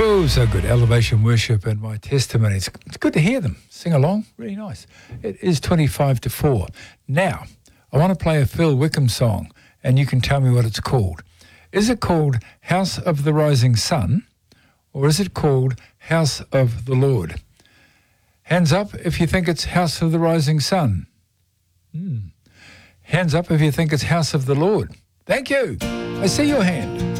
Oh, so good. Elevation Worship and My Testimony. It's good to hear them. Sing along. Really nice. It is 25 to 4. Now, I want to play a Phil Wickham song, and you can tell me what it's called. Is it called House of the Rising Sun, or is it called House of the Lord? Hands up if you think it's House of the Rising Sun. Hands up if you think it's House of the Lord. Thank you. I see your hand.